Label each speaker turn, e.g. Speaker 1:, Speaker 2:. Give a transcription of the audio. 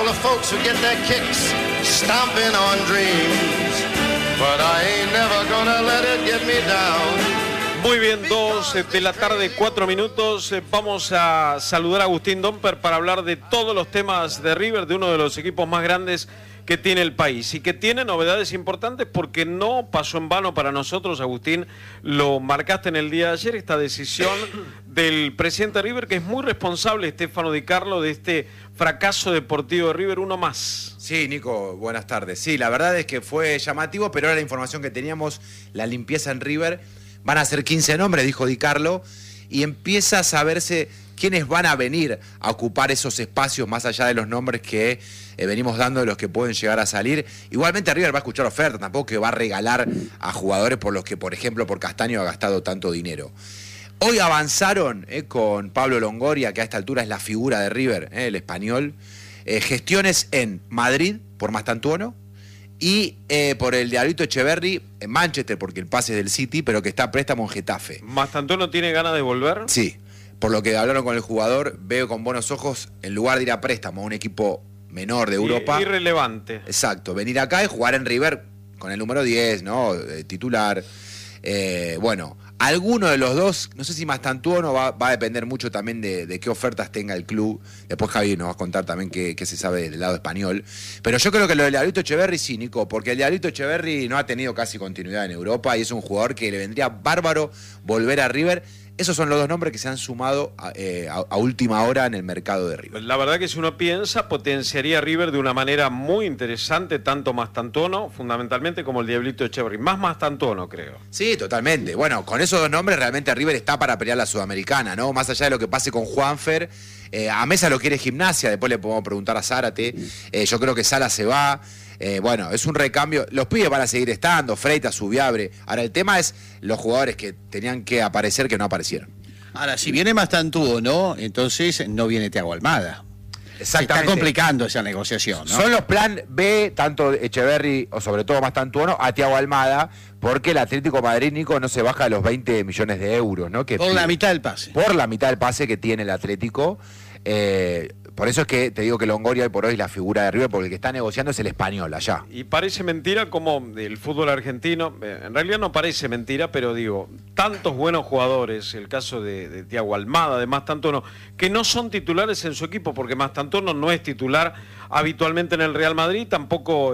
Speaker 1: couple of folks who get their kicks stomping on dreams. But I ain't never gonna let it get me down.
Speaker 2: Muy bien, 2 de la tarde, 4 minutos. Vamos a saludar a Agustín Domper para hablar de todos los temas de River, de uno de los equipos más grandes que tiene el país y que tiene novedades importantes porque no pasó en vano para nosotros, Agustín, lo marcaste en el día de ayer, esta decisión del presidente de River, que es muy responsable, Stefano Di Carlo, de este fracaso deportivo de River, uno más.
Speaker 3: Sí, Nico, buenas tardes. Sí, la verdad es que fue llamativo, pero era la información que teníamos, la limpieza en River. Van a ser 15 nombres, dijo Di Carlo, y empieza a saberse quiénes van a venir a ocupar esos espacios más allá de los nombres que venimos dando, de los que pueden llegar a salir. Igualmente River va a escuchar ofertas, tampoco que va a regalar a jugadores por los que, por ejemplo, por Castaño ha gastado tanto dinero. Hoy avanzaron con Pablo Longoria, que a esta altura es la figura de River, el español, gestiones en Madrid por Mastantuono, y por el Diablito Echeverri en Manchester, porque el pase es del City, pero que está a préstamo en Getafe.
Speaker 2: ¿Mastantuono tiene ganas de volver?
Speaker 3: Sí, por lo que hablaron con el jugador, veo con buenos ojos, en lugar de ir a préstamo a un equipo menor de Europa.
Speaker 2: Irrelevante.
Speaker 3: Exacto, venir acá y jugar en River con el número 10, ¿no? Titular. Bueno, alguno de los dos, no sé si Mastantuono va a depender mucho también de qué ofertas tenga el club. Después Javi nos va a contar también qué se sabe del lado español. Pero yo creo que lo del Diablito Echeverri sí, Nico, porque el Diablito Echeverri no ha tenido casi continuidad en Europa y es un jugador que le vendría bárbaro volver a River. Esos son los dos nombres que se han sumado a última hora en el mercado de River.
Speaker 2: La verdad que si uno piensa, potenciaría a River de una manera muy interesante, tanto Mastantuono, fundamentalmente, como el Diablito Echeverri. Más Mastantuono, creo.
Speaker 3: Sí, totalmente. Bueno, con esos dos nombres realmente River está para pelear la Sudamericana, ¿no? Más allá de lo que pase con Juanfer, a Mesa lo quiere Gimnasia, después le podemos preguntar a Zárate. Yo creo que Sala se va. Bueno, es un recambio. Los pibes van a seguir estando, Freitas, Subiabre. Ahora, el tema es los jugadores que tenían que aparecer que no aparecieron.
Speaker 4: Ahora, si viene Mastantuono, entonces no viene Thiago Almada.
Speaker 3: Exactamente.
Speaker 4: Se está complicando esa negociación, ¿no?
Speaker 3: Son los plan B, tanto Echeverri o sobre todo Mastantuono, a Thiago Almada, porque el Atlético de Madrid, Nico, no se baja de los 20 millones de euros, ¿no? Que
Speaker 4: por la mitad del pase.
Speaker 3: Por la mitad del pase que tiene el Atlético. Por eso es que te digo que Longoria hoy por hoy es la figura de River, porque el que está negociando es el español allá.
Speaker 2: Y parece mentira como el fútbol argentino, en realidad no parece mentira, pero digo, tantos buenos jugadores, el caso de Thiago Almada, de Mastantuono, que no son titulares en su equipo, porque Mastantuono no es titular habitualmente en el Real Madrid, tampoco